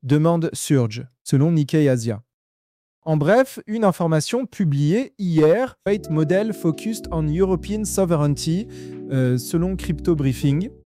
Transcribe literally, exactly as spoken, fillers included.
demande Surge, selon Nikkei Asia. En bref, une information publiée hier, Fate Model Focused on European Sovereignty, euh, selon Crypto Briefing.